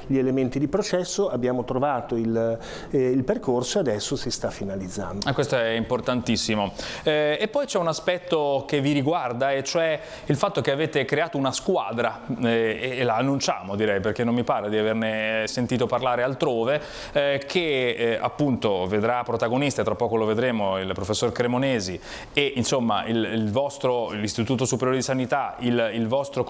gli elementi di processo, abbiamo trovato il percorso e adesso si sta finalizzando. Questo è importantissimo. E poi c'è un aspetto che vi riguarda, e cioè il fatto che avete creato una squadra, e la annunciamo, direi, perché non mi pare di averne sentito parlare altrove, che appunto vedrà protagonista, tra poco lo vedremo, il professor Cremonesi e insomma l'Istituto Superiore di Sanità, il vostro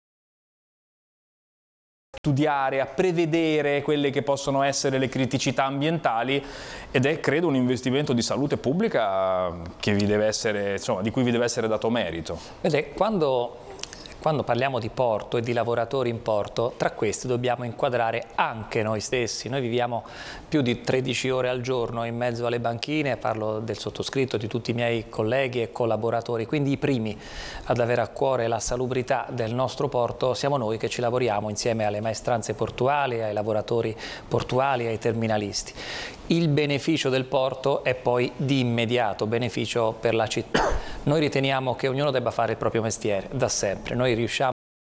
studiare, a prevedere quelle che possono essere le criticità ambientali, ed è credo un investimento di salute pubblica che vi deve essere, insomma, di cui vi deve essere dato merito. Vede, quando parliamo di porto e di lavoratori in porto, tra questi dobbiamo inquadrare anche noi stessi. Noi viviamo più di 13 ore al giorno in mezzo alle banchine, parlo del sottoscritto, di tutti i miei colleghi e collaboratori, quindi i primi ad avere a cuore la salubrità del nostro porto siamo noi che ci lavoriamo insieme alle maestranze portuali, ai lavoratori portuali, ai terminalisti. Il beneficio del porto è poi di immediato beneficio per la città. Noi riteniamo che ognuno debba fare il proprio mestiere da sempre. Noi riusciamo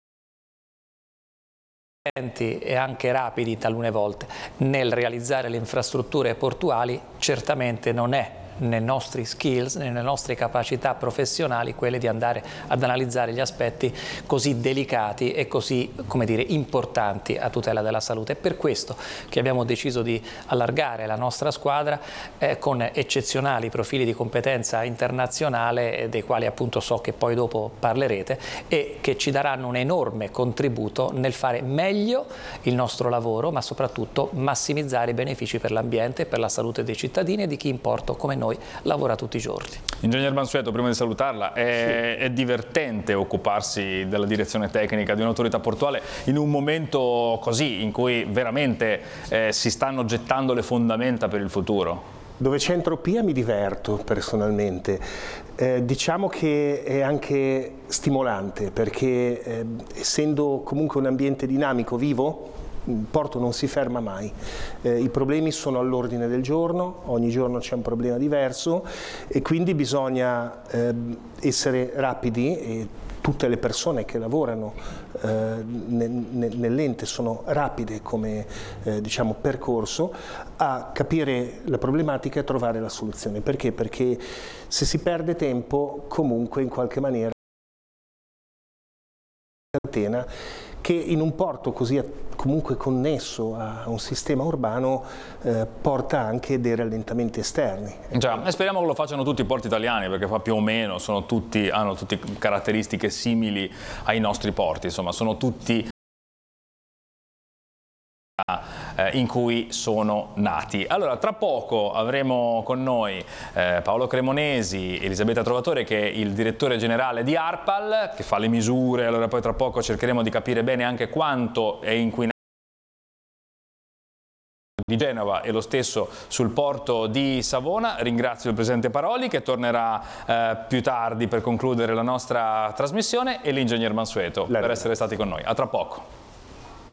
e anche rapidi talune volte nel realizzare le infrastrutture portuali, certamente non è nei nostri skills, nelle nostre capacità professionali quelle di andare ad analizzare gli aspetti così delicati e così, come dire, importanti a tutela della salute. È per questo che abbiamo deciso di allargare la nostra squadra con eccezionali profili di competenza internazionale, dei quali appunto so che poi dopo parlerete, e che ci daranno un enorme contributo nel fare meglio il nostro lavoro, ma soprattutto massimizzare i benefici per l'ambiente e per la salute dei cittadini e di chi in porto come noi lavora tutti i giorni. Ingegner Mansueto, prima di salutarla, è divertente occuparsi della direzione tecnica di un'autorità portuale in un momento così, in cui veramente si stanno gettando le fondamenta per il futuro? Dove c'è entropia mi diverto personalmente, diciamo che è anche stimolante perché essendo comunque un ambiente dinamico, vivo, il porto non si ferma mai, i problemi sono all'ordine del giorno, ogni giorno c'è un problema diverso e quindi bisogna essere rapidi, e tutte le persone che lavorano nell'ente sono rapide come diciamo, percorso a capire la problematica e a trovare la soluzione. Perché? Perché se si perde tempo comunque in qualche maniera catena che in un porto così comunque connesso a un sistema urbano porta anche dei rallentamenti esterni. Già, e speriamo che lo facciano tutti i porti italiani, perché fa più o meno, hanno tutti caratteristiche simili ai nostri porti, insomma sono tutti in cui sono nati. Allora, tra poco avremo con noi Paolo Cremonesi, Elisabetta Trovatore, che è il direttore generale di ARPAL, che fa le misure. Allora poi tra poco cercheremo di capire bene anche quanto è inquinato di Genova e lo stesso sul porto di Savona. Ringrazio il presidente Paroli, che tornerà più tardi per concludere la nostra trasmissione, e l'ingegner Mansueto per essere stati con noi. A tra poco.